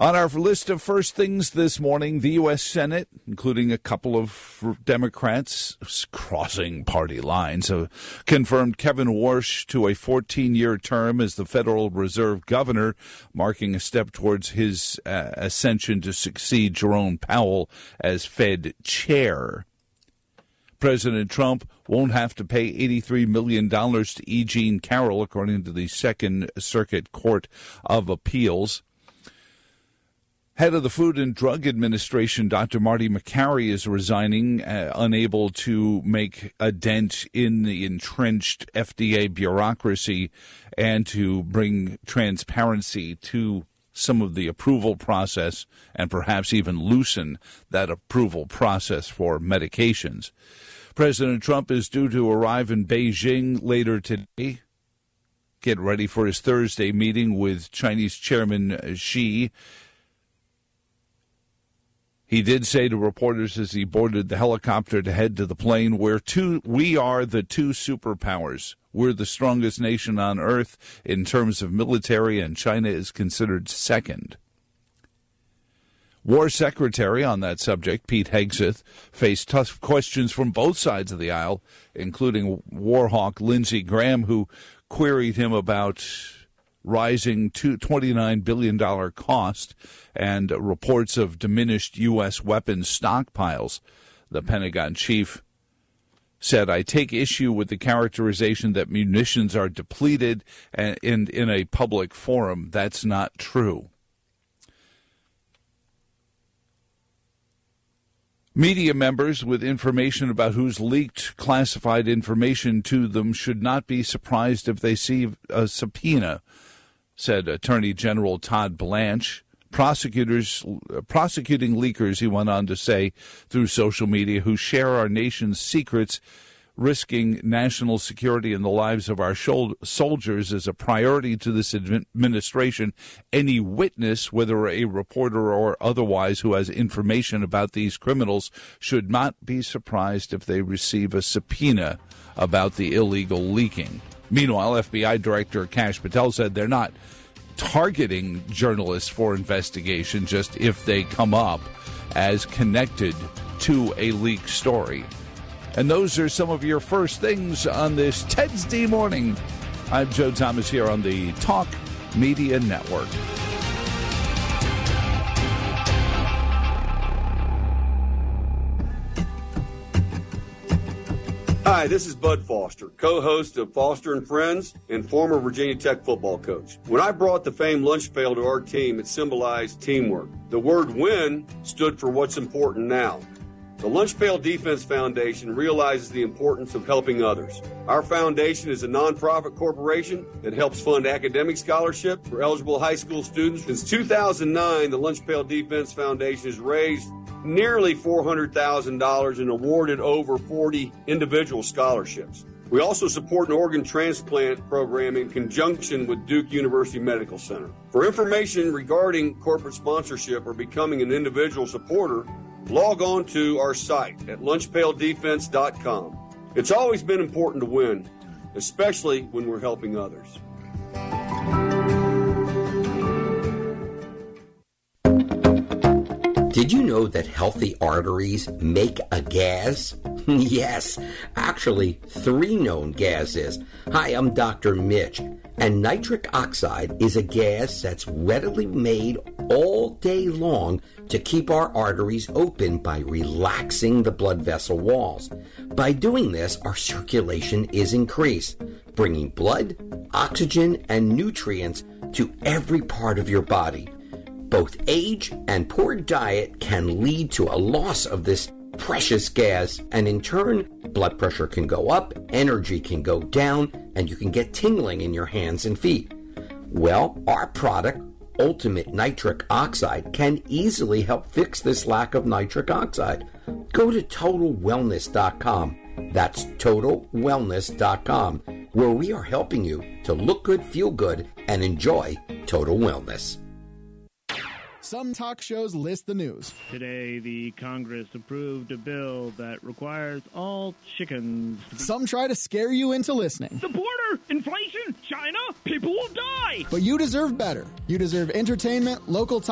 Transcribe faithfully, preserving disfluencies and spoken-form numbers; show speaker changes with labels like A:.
A: On our list of first things this morning, the U S. Senate, including a couple of Democrats crossing party lines, uh, confirmed Kevin Warsh to a fourteen-year term as the Federal Reserve Governor, marking a step towards his uh, ascension to succeed Jerome Powell as Fed Chair. President Trump won't have to pay eighty-three million dollars to E. Jean Carroll, according to the Second Circuit Court of Appeals. Head of the Food and Drug Administration, Doctor Marty Makary, is resigning, uh, unable to make a dent in the entrenched F D A bureaucracy and to bring transparency to some of the approval process and perhaps even loosen that approval process for medications. President Trump is due to arrive in Beijing later today. Get ready for his Thursday meeting with Chinese Chairman Xi. He did say to reporters as he boarded the helicopter to head to the plane, We're two, we are the two superpowers. We're the strongest nation on earth in terms of military, and China is considered second. War Secretary on that subject, Pete Hegseth, faced tough questions from both sides of the aisle, including war hawk Lindsey Graham, who queried him about rising to twenty-nine billion dollars cost and reports of diminished U S weapons stockpiles. The Pentagon chief said, I take issue with the characterization that munitions are depleted and in, in a public forum. That's not true. Media members with information about who's leaked classified information to them should not be surprised if they see a subpoena, said Attorney General Todd Blanche. Prosecutors, uh, prosecuting leakers, he went on to say, through social media, who share our nation's secrets, risking national security and the lives of our shol- soldiers is a priority to this administration. Any witness, whether a reporter or otherwise, who has information about these criminals should not be surprised if they receive a subpoena about the illegal leaking. Meanwhile, F B I Director Kash Patel said they're not targeting journalists for investigation, just if they come up as connected to a leaked story. And those are some of your first things on this Tuesday morning. I'm Joe Thomas here on the Talk Media Network.
B: Hi, this is Bud Foster, co-host of Foster and Friends and former Virginia Tech football coach. When I brought the famed lunch pail to our team, it symbolized teamwork. The word win stood for what's important now. The Lunch Pail Defense Foundation realizes the importance of helping others. Our foundation is a nonprofit corporation that helps fund academic scholarship for eligible high school students. Since two thousand nine, the Lunch Pail Defense Foundation has raised nearly four hundred thousand dollars and awarded over forty individual scholarships. We also support an organ transplant program in conjunction with Duke University Medical Center. For information regarding corporate sponsorship or becoming an individual supporter, log on to our site at lunch pail defense dot com. It's always been important to win, especially when we're helping others.
C: Did you know that healthy arteries make a gas? Yes, actually three known gases. Hi, I'm Doctor Mitch, and nitric oxide is a gas that's readily made all day long to keep our arteries open by relaxing the blood vessel walls. By doing this, our circulation is increased, bringing blood, oxygen, and nutrients to every part of your body. Both age and poor diet can lead to a loss of this precious gas, and in turn, blood pressure can go up, energy can go down, and you can get tingling in your hands and feet. Well, our product, Ultimate Nitric Oxide, can easily help fix this lack of nitric oxide. Go to total wellness dot com. That's total wellness dot com, where we are helping you to look good, feel good, and enjoy total wellness.
D: Some talk shows list the news.
E: Today, the Congress approved a bill that requires all chickens to be...
D: Some try to scare you into listening.
F: The border, inflation, China, people will die.
D: But you deserve better. You deserve entertainment, local talk.